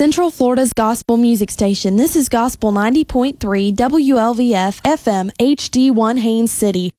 Central Florida's gospel music station. This is Gospel 90.3 WLVF FM HD1 Haines City.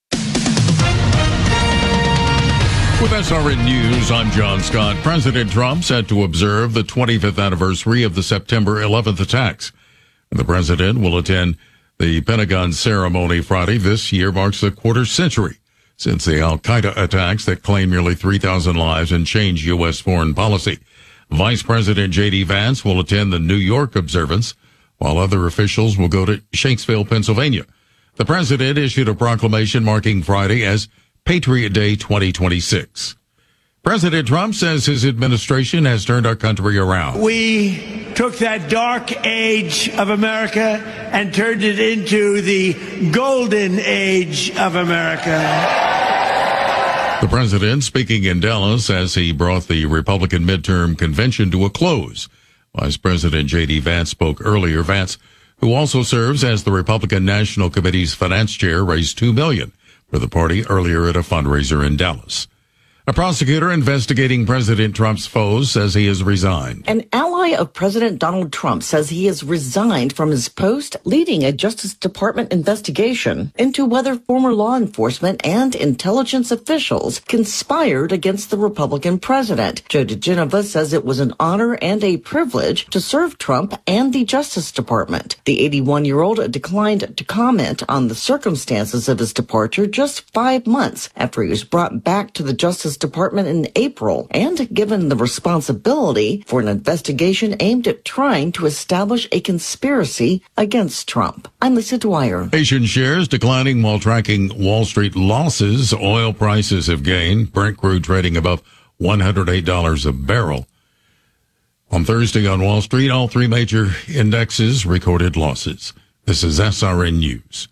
With SRN News, I'm John Scott. President Trump set to observe the 25th anniversary of the September 11th attacks. The president will attend the Pentagon ceremony Friday. This year marks a quarter century since the al-Qaeda attacks that claimed nearly 3,000 lives and changed U.S. foreign policy. Vice President J.D. Vance will attend the New York observance, while other officials will go to Shanksville, Pennsylvania. The president issued a proclamation marking Friday as Patriot Day 2026. President Trump says his administration has turned our country around. We took that dark age of America and turned it into the golden age of America. The president speaking in Dallas as he brought the Republican midterm convention to a close. Vice President J.D. Vance spoke earlier. Vance, who also serves as the Republican National Committee's finance chair, raised $2 million for the party earlier at a fundraiser in Dallas. A prosecutor investigating President Trump's foes says he has resigned. An ally of President Donald Trump says he has resigned from his post leading a Justice Department investigation into whether former law enforcement and intelligence officials conspired against the Republican president. Joe DeGenova says it was an honor and a privilege to serve Trump and the Justice Department. The 81-year-old declined to comment on the circumstances of his departure just 5 months after he was brought back to the Justice Department in April and given the responsibility for an investigation aimed at trying to establish a conspiracy against Trump. I'm Lisa Dwyer. Asian shares declining while tracking Wall Street losses. Oil prices have gained. Brent crude trading above $108 a barrel. On Thursday on Wall Street, all three major indexes recorded losses. This is SRN News.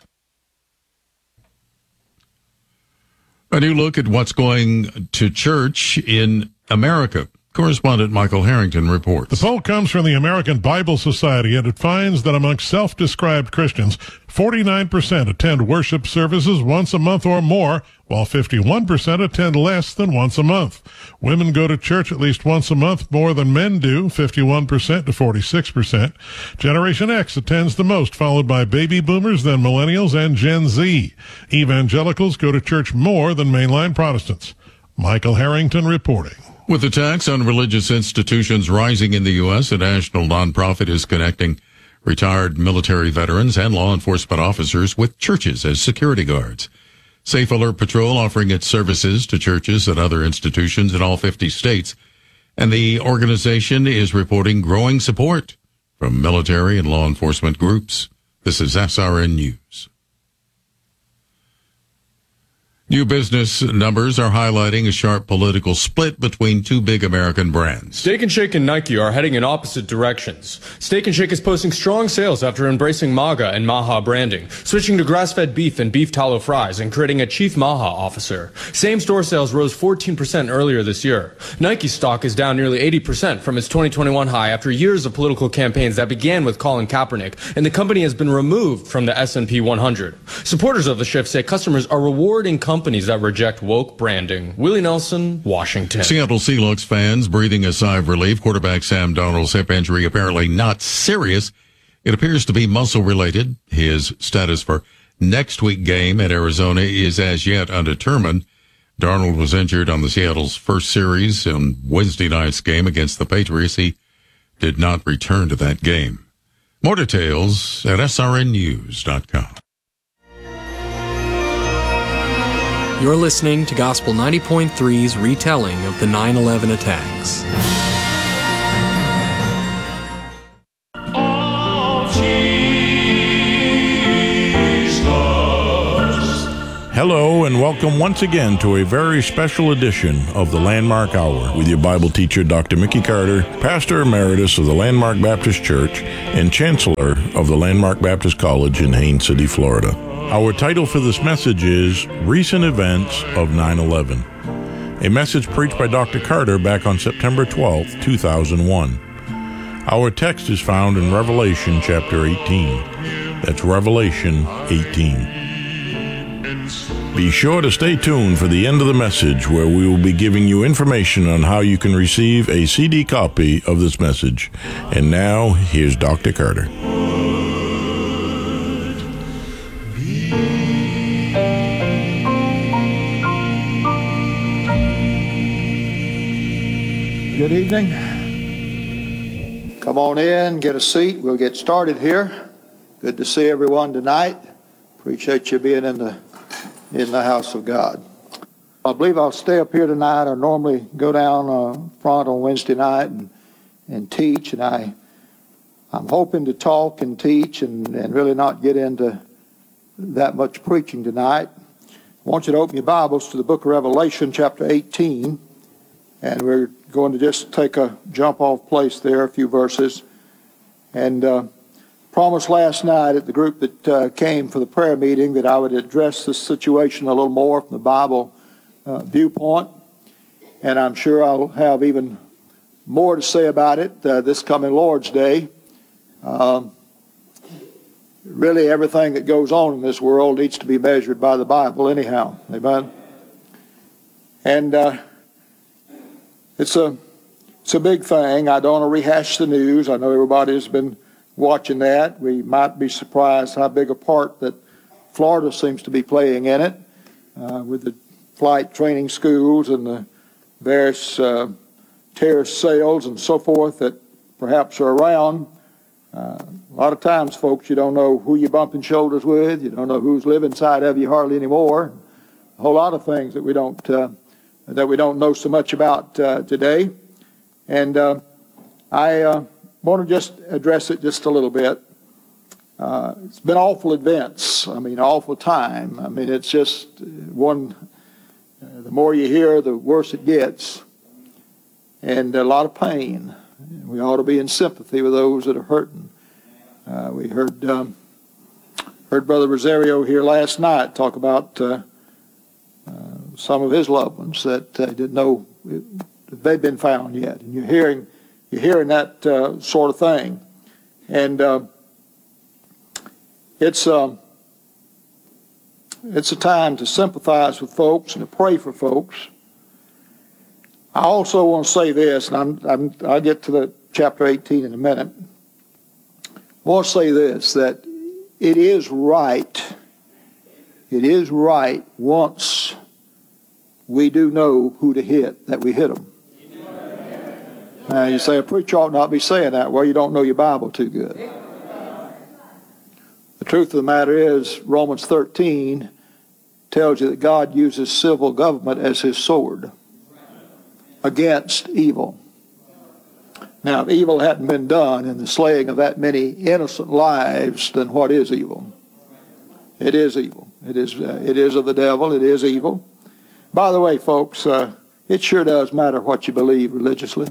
A new look at what's going to church in America. Correspondent Michael Harrington reports. The poll comes from the American Bible Society, and it finds that among self-described Christians, 49% attend worship services once a month or more, while 51% attend less than once a month. Women go to church at least once a month more than men do, 51% to 46%. Generation X attends the most, followed by baby boomers, then millennials, and Gen Z. Evangelicals go to church more than mainline Protestants. Michael Harrington reporting. With the tax on religious institutions rising in the U.S., a national nonprofit is connecting retired military veterans and law enforcement officers with churches as security guards. Safe Alert Patrol offering its services to churches and other institutions in all 50 states, and the organization is reporting growing support from military and law enforcement groups. This is SRN News. New business numbers are highlighting a sharp political split between two big American brands. Steak and Shake and Nike are heading in opposite directions. Steak and Shake is posting strong sales after embracing MAGA and Maha branding, switching to grass-fed beef and beef tallow fries, and creating a chief Maha officer. Same-store sales rose 14% earlier this year. Nike stock is down nearly 80% from its 2021 high after years of political campaigns that began with Colin Kaepernick, and the company has been removed from the S&P 100. Supporters of the shift say customers are rewarding companies that reject woke branding. Willie Nelson, Washington. Seattle Seahawks fans breathing a sigh of relief. Quarterback Sam Darnold's hip injury apparently not serious. It appears to be muscle-related. His status for next week game at Arizona is as yet undetermined. Darnold was injured on the Seattle's first series on Wednesday night's game against the Patriots. He did not return to that game. More details at srnnews.com. You're listening to Gospel 90.3's retelling of the 9/11 attacks. Hello and welcome once again to a very special edition of the Landmark Hour with your Bible teacher, Dr. Mickey Carter, Pastor Emeritus of the Landmark Baptist Church and Chancellor of the Landmark Baptist College in Haines City, Florida. Our title for this message is Recent Events of 9/11, a message preached by Dr. Carter back on September 12, 2001. Our text is found in Revelation chapter 18. That's Revelation 18. Be sure to stay tuned for the end of the message, where we will be giving you information on how you can receive a CD copy of this message. And now, here's Dr. Carter. Good evening. Come on in, get a seat. We'll get started here. Good to see everyone tonight. Appreciate you being in the house of God. I believe I'll stay up here tonight. I normally go down front on Wednesday night and teach, and I'm hoping to talk and teach and really not get into that much preaching tonight. I want you to open your Bibles to the book of Revelation, chapter 18, and we're going to just take a jump-off place there, a few verses. And promised last night at the group that came for the prayer meeting that I would address this situation a little more from the Bible viewpoint. And I'm sure I'll have even more to say about it this coming Lord's Day. Really, everything that goes on in this world needs to be measured by the Bible anyhow. Amen? And it's a big thing. I don't want to rehash the news. I know everybody's been watching that. We might be surprised how big a part that Florida seems to be playing in it, with the flight training schools and the various terrorist cells and so forth that perhaps are around. A lot of times, folks, you don't know who you're bumping shoulders with. You don't know who's living inside of you hardly anymore. A whole lot of things that we don't know so much about today. And I want to just address it just a little bit. It's been awful events. Awful time. It's just one, the more you hear, the worse it gets. And a lot of pain. We ought to be in sympathy with those that are hurting. We heard Brother Rosario here last night talk about some of his loved ones that didn't know if they'd been found yet. And you're hearing that sort of thing. And it's a time to sympathize with folks and to pray for folks. I also want to say this, and I'll get to the chapter 18 in a minute. I want to say this, that it is right once we do know who to hit, that we hit them. Now you say, a preacher ought not be saying that. Well, you don't know your Bible too good. The truth of the matter is, Romans 13 tells you that God uses civil government as his sword against evil. Now, if evil hadn't been done in the slaying of that many innocent lives, then what is evil? It is evil. It is of the devil. It is evil. By the way, folks, it sure does matter what you believe religiously.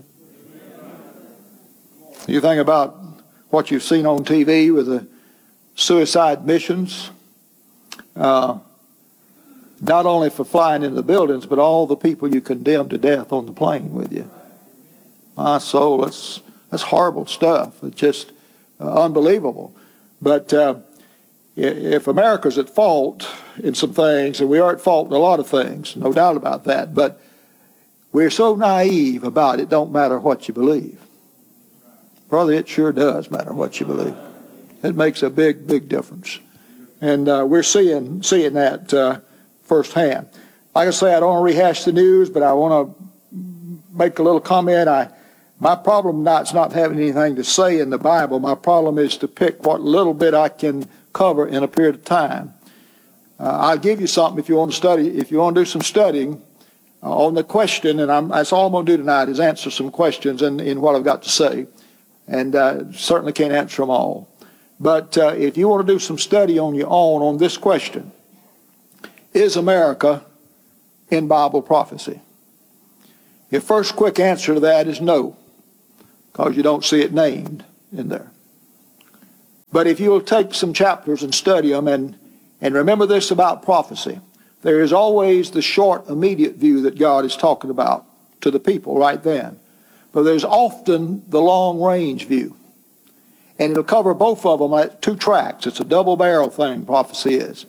You think about what you've seen on TV with the suicide missions, not only for flying into the buildings, but all the people you condemn to death on the plane with you. My soul, that's horrible stuff. It's just unbelievable. But if America's at fault in some things, and we are at fault in a lot of things, no doubt about that, but we're so naive about it, don't matter what you believe. Brother, it sure does matter what you believe. It makes a big, big difference. And we're seeing that firsthand. Like I say, I don't want to rehash the news, but I want to make a little comment. My problem tonight's not having anything to say in the Bible. My problem is to pick what little bit I can cover in a period of time. I'll give you something if you want to study. If you want to do some studying on the question, and that's all I'm going to do tonight is answer some questions in what I've got to say. And certainly can't answer them all. But if you want to do some study on your own on this question, is America in Bible prophecy? Your first quick answer to that is no, because you don't see it named in there. But if you'll take some chapters and study them, and remember this about prophecy, there is always the short, immediate view that God is talking about to the people right then. But there's often the long-range view. And it'll cover both of them at two tracks. It's a double-barrel thing, prophecy is.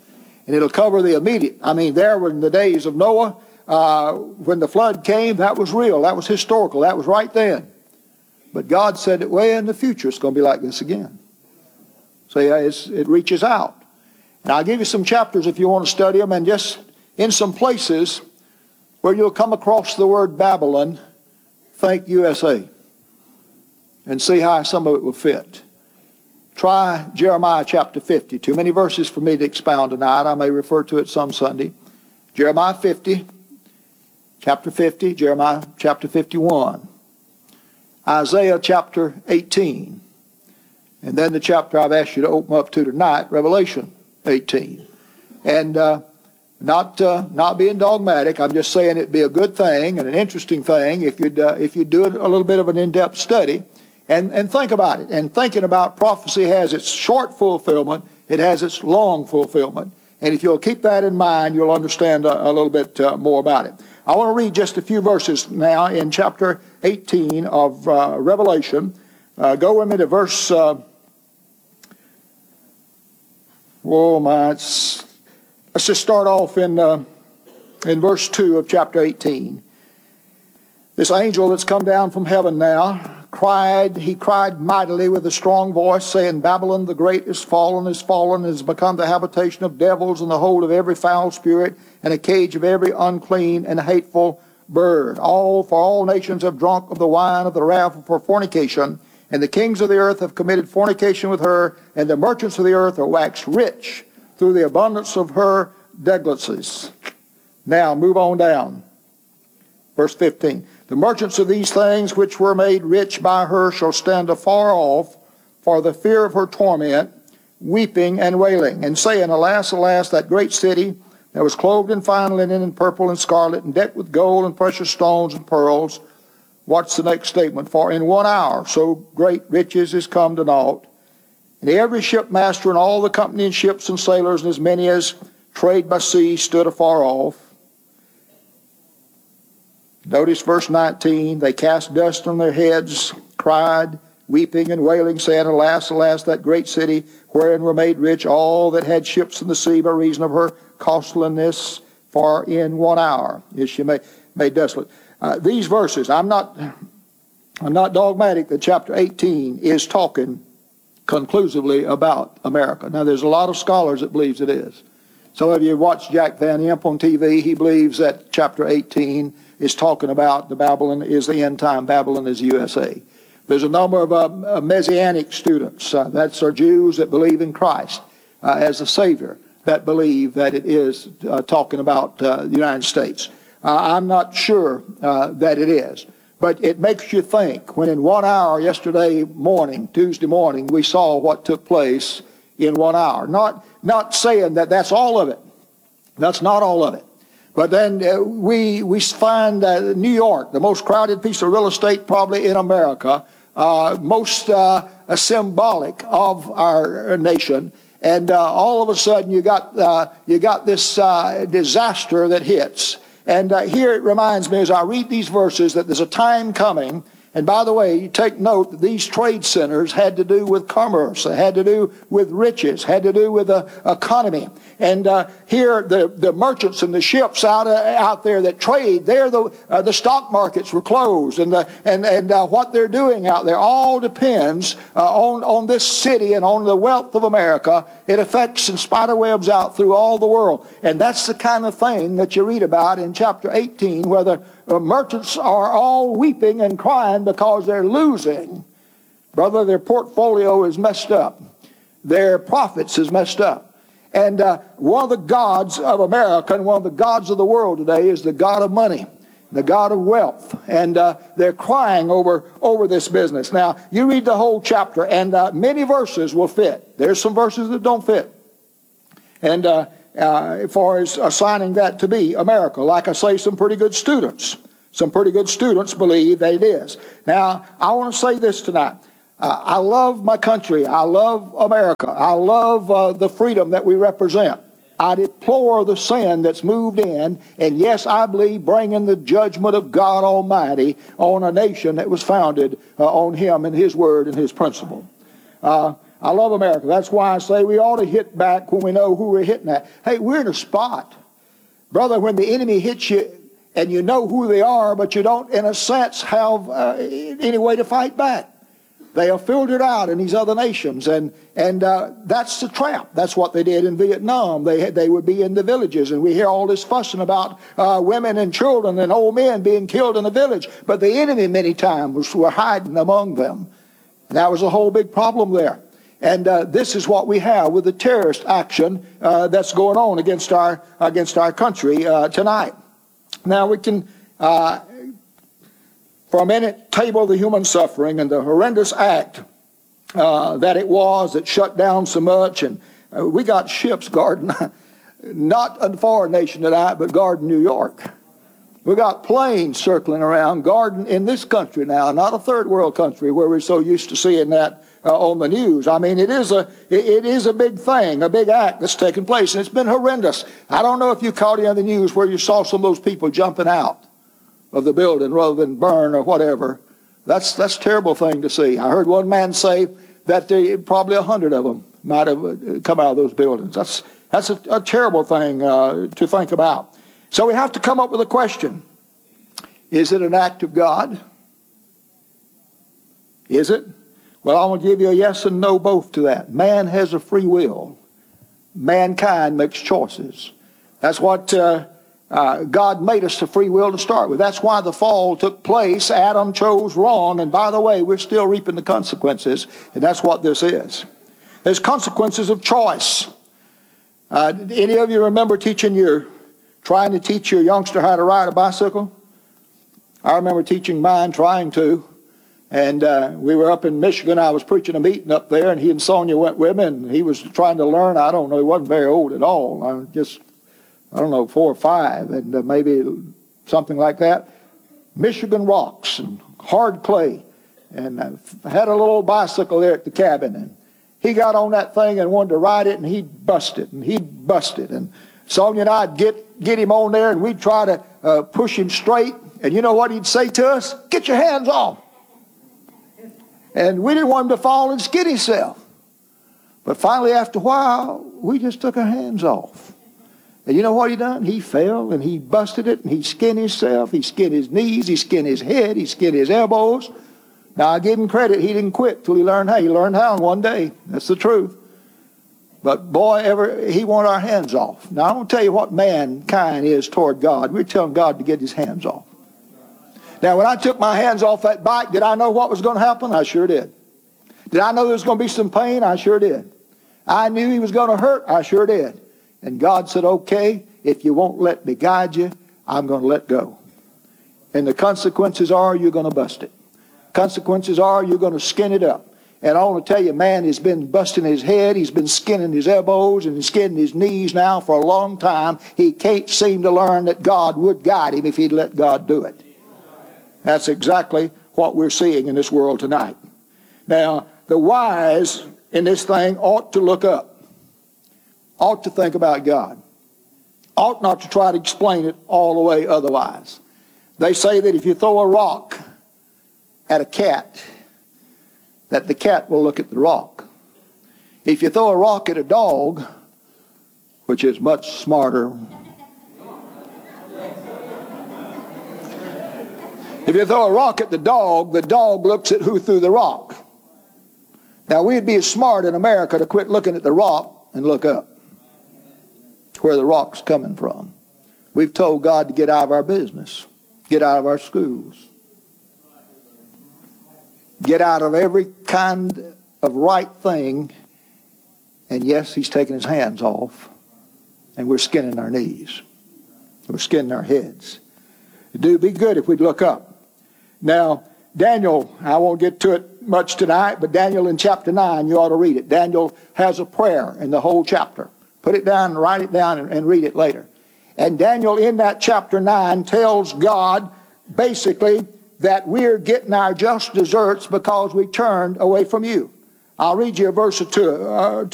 And it'll cover the immediate. I mean, there were in the days of Noah, when the flood came, that was real. That was historical. That was right then. But God said that way in the future it's going to be like this again. So it reaches out. And I'll give you some chapters if you want to study them, and just in some places where you'll come across the word Babylon, think USA, and see how some of it will fit. Try Jeremiah chapter 50. Too many verses for me to expound tonight. I may refer to it some Sunday. Jeremiah 50, chapter 50, Jeremiah chapter 51, Isaiah chapter 18, and then the chapter I've asked you to open up to tonight, Revelation 18. And not being dogmatic, I'm just saying it'd be a good thing and an interesting thing if you'd do a little bit of an in-depth study and think about it. And thinking about prophecy has its short fulfillment, it has its long fulfillment. And if you'll keep that in mind, you'll understand a little bit more about it. I want to read just a few verses now in chapter 18 of Revelation. Go with me to verse... let's just start off in verse 2 of chapter 18. This angel that's come down from heaven now he cried mightily with a strong voice, saying, Babylon the great is fallen, has become the habitation of devils, and the hold of every foul spirit, and a cage of every unclean and hateful bird. For all nations have drunk of the wine of the wrath of her fornication, and the kings of the earth have committed fornication with her, and the merchants of the earth are waxed rich through the abundance of her delicacies. Now, move on down. Verse 15. The merchants of these things which were made rich by her shall stand afar off for the fear of her torment, weeping and wailing, and saying, Alas, alas, that great city that was clothed in fine linen and purple and scarlet, and decked with gold and precious stones and pearls. What's the next statement? For in 1 hour so great riches is come to naught. And every shipmaster and all the company in ships and sailors, and as many as trade by sea, stood afar off. Notice verse 19. They cast dust on their heads, cried, weeping and wailing, saying, Alas, alas, that great city, wherein were made rich all that had ships in the sea by reason of her costliness, for in 1 hour is she made desolate. These verses, I'm not dogmatic that chapter 18 is talking conclusively about America. Now, there's a lot of scholars that believes it is. Some of you watch Jack Van Impe on TV. He believes that chapter 18 is talking about the Babylon is the end time. Babylon is USA. There's a number of Messianic students. That's our Jews that believe in Christ as a Savior, that believe that it is talking about the United States. I'm not sure that it is. But it makes you think. When in 1 hour yesterday morning, Tuesday morning, we saw what took place in 1 hour. Not saying that that's all of it. That's not all of it. But then we find New York, the most crowded piece of real estate probably in America, most symbolic of our nation. And all of a sudden you got this disaster that hits. And here it reminds me as I read these verses that there's a time coming. And by the way, you take note that these trade centers had to do with commerce, had to do with riches, had to do with the economy. And here the merchants and the ships out there that trade, the stock markets were closed, and what they're doing out there all depends on this city and on the wealth of America. It affects and spider webs out through all the world. And that's the kind of thing that you read about in chapter 18, where the merchants are all weeping and crying because they're losing. Brother, their portfolio is messed up. Their profits is messed up. And one of the gods of America and one of the gods of the world today is the god of money, the god of wealth. And they're crying over this business. Now, you read the whole chapter, and many verses will fit. There's some verses that don't fit. And as far as assigning that to be America, like I say, some pretty good students believe that it is. Now, I want to say this tonight. I love my country. I love America. I love the freedom that we represent. I deplore the sin that's moved in, and yes, I believe bringing the judgment of God Almighty on a nation that was founded on Him and His Word and His principle. I love America. That's why I say we ought to hit back when we know who we're hitting at. Hey, we're in a spot. Brother, when the enemy hits you and you know who they are, but you don't, in a sense, have any way to fight back. They are filtered out in these other nations, and that's the trap. That's what they did in Vietnam. They would be in the villages, and we hear all this fussing about women and children and old men being killed in the village. But the enemy many times were hiding among them. And that was a whole big problem there. And this is what we have with the terrorist action that's going on against our country tonight. Now we can, for a minute, table the human suffering and the horrendous act that it was that shut down so much. And we got ships guarding, not a foreign nation tonight, but guarding New York. We got planes circling around, guarding in this country now, not a third world country where we're so used to seeing that on the news. I mean, it is a big thing, a big act that's taken place, and it's been horrendous. I don't know if you caught any on the news where you saw some of those people jumping out of the building rather than burn or whatever. That's a terrible thing to see. I heard one man say that probably 100 of them might have come out of those buildings. That's a terrible thing to think about. So we have to come up with a question. Is it an act of God? Is it? Well, I want to give you a yes and no both to that. Man has a free will. Mankind makes choices. That's what God made us to free will to start with. That's why the fall took place. Adam chose wrong, and by the way, we're still reaping the consequences, and that's what this is. There's consequences of choice. Any of you remember trying to teach your youngster how to ride a bicycle? I remember teaching mine, trying to, and we were up in Michigan. I was preaching a meeting up there, and he and Sonia went with me, and he was trying to learn. I don't know, he wasn't very old at all. I don't know, 4 or 5, and maybe something like that. Michigan rocks and hard clay. And I had a little bicycle there at the cabin, and he got on that thing and wanted to ride it, and he'd bust it. And Sonia and I'd get him on there, and we'd try to push him straight. And you know what he'd say to us? Get your hands off. And we didn't want him to fall and skid himself. But finally, after a while, we just took our hands off. And you know what he done? He fell and he busted it, and he skinned himself. He skinned his knees. He skinned his head. He skinned his elbows. Now, I give him credit. He didn't quit till he learned how. He learned how in one day. That's the truth. But boy, he wanted our hands off. Now, I want to tell you what mankind is toward God. We're telling God to get his hands off. Now, when I took my hands off that bike, did I know what was going to happen? I sure did. Did I know there was going to be some pain? I sure did. I knew he was going to hurt? I sure did. And God said, okay, if you won't let me guide you, I'm going to let go. And the consequences are you're going to bust it. Consequences are you're going to skin it up. And I want to tell you, man has been busting his head. He's been skinning his elbows and skinning his knees now for a long time. He can't seem to learn that God would guide him if he'd let God do it. That's exactly what we're seeing in this world tonight. Now, the wise in this thing ought to look up. Ought to think about God. Ought not to try to explain it all the way otherwise. They say that if you throw a rock at a cat, that the cat will look at the rock. If you throw a rock at a dog, which is much smarter, if you throw a rock at the dog looks at who threw the rock. Now, we'd be smart in America to quit looking at the rock and look up where the rock's coming from. We've told God to get out of our business, get out of our schools, get out of every kind of right thing, and yes, he's taking his hands off, and we're skinning our knees. We're skinning our heads. It'd be good if we'd look up. Now, Daniel, I won't get to it much tonight, but Daniel in chapter 9, you ought to read it. Daniel has a prayer in the whole chapter. Put it down and write it down and read it later. And Daniel in that chapter 9 tells God basically that we're getting our just deserts because we turned away from you. I'll read you a verse or two